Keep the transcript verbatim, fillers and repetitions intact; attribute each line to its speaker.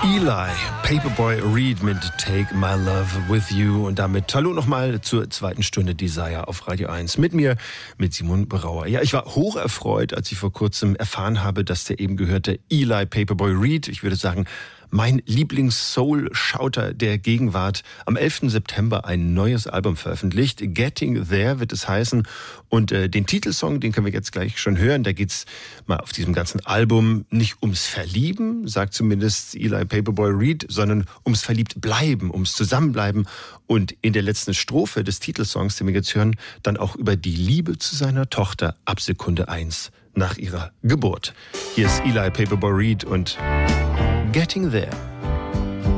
Speaker 1: Eli, Paperboy Reed mit Take My Love With You. Und damit hallo nochmal zur zweiten Stunde Desire auf Radio eins. Mit mir, mit Simon Brauer. Ja, ich war hoch erfreut, als ich vor kurzem erfahren habe, dass der eben gehörte Eli Paperboy Reed, ich würde sagen, mein Lieblings-Soul-Shouter der Gegenwart, am elften September ein neues Album veröffentlicht. Getting There wird es heißen. Und äh, den Titelsong, den können wir jetzt gleich schon hören. Da geht's mal auf diesem ganzen Album nicht ums Verlieben, sagt zumindest Eli Paperboy Reed, sondern ums Verliebtbleiben, ums Zusammenbleiben. Und in der letzten Strophe des Titelsongs, den wir jetzt hören, dann auch über die Liebe zu seiner Tochter ab Sekunde eins nach ihrer Geburt. Hier ist Eli Paperboy Reed und Getting There.